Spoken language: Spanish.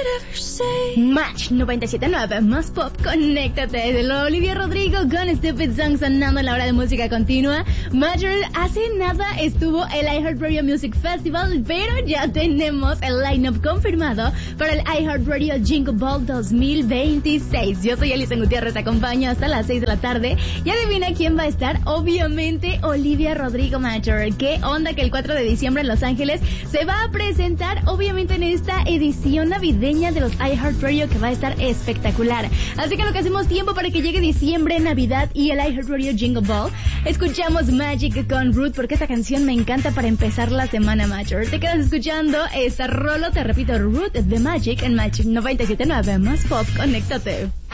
Match 97.9, más pop, conéctate. De lo Olivia Rodrigo con Stupid Song sonando en la hora de música continua. Major, hace nada estuvo el iHeartRadio Music Festival, pero ya tenemos el lineup confirmado para el iHeartRadio Jingle Ball 2026. Yo soy Alison Gutiérrez, te acompaño hasta las 6 de la tarde. Y adivina quién va a estar. Obviamente Olivia Rodrigo, Major. ¿Qué onda que el 4 de diciembre en Los Ángeles se va a presentar, obviamente, en esta edición navideña de los iHeartRadio, que va a estar espectacular? Así que lo que hacemos tiempo para que llegue diciembre, Navidad y el iHeartRadio Jingle Ball, escuchamos Magic con Root, porque esta canción me encanta para empezar la semana, Major. Te quedas escuchando esta rolo, te repito, Root de Magic en Magic 97.9, más pop, conéctate.